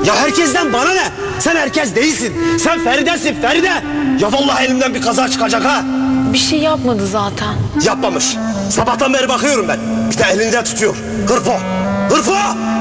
Ya herkesten bana ne? Sen herkes değilsin. Sen Feride'sin Feride. Ya vallahi elimden bir kaza çıkacak ha. Bir şey yapmadı zaten. Yapmamış. Sabahtan beri bakıyorum ben. Bir de elinden tutuyor. Hırpo. Hırpo!